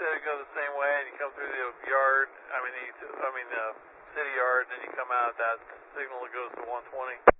said it goes the same way, and you come through the yard. I mean, the city yard, and then you come out. That signal goes to 120.